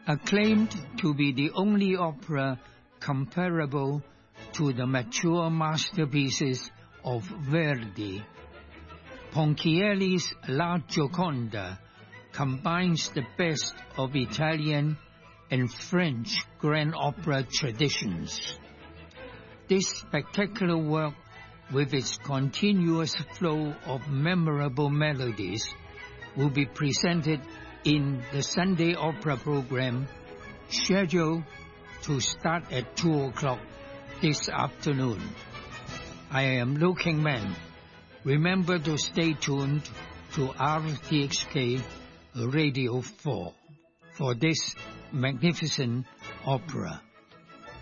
Acclaimed to be the only opera comparable to the mature masterpieces of Verdi, Ponchielli's La Gioconda combines the best of Italian and French grand opera traditions. This spectacular work, with its continuous flow of memorable melodies, will be presented in the Sunday opera program, scheduled to start at 2 o'clock this afternoon. I am Liu Kingman. Remember to stay tuned to RTHK Radio 4 for this magnificent opera.